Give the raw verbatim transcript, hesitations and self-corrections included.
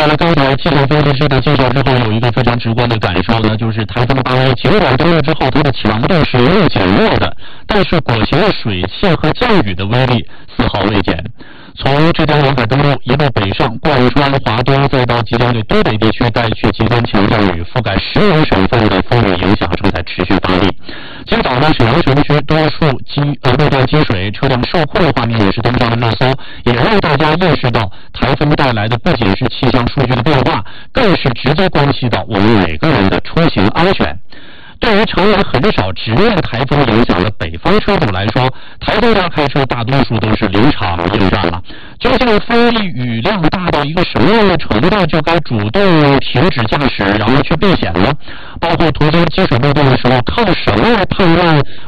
下来，刚才气象分析师的介绍之后，有一个非常直观的感受呢，就是台风八号尽管登陆之后，它的强度是没有减弱的，但是裹挟的水汽和降雨的威力丝毫未减。从浙江沿海登陆一路北上，贯穿华东，再到即将对东北地区带去极端强降雨，覆盖十五省份的风雨影响正在持续发力。今早呢，沈阳城区多处积呃路段积水、车辆受困的画面也是登上了热搜，也让大家意识到台风带来的不仅是气象数据的变化，更是直接关系到我们每个人的出行安全。对于常人很少直面台风影响的北方车主来说，台风天开车大多数都是临场应战了。究竟风力雨量大到一个什么样的程度就该主动停止驾驶，然后去避险呢？包括途经积水路段的时候，靠什么来判断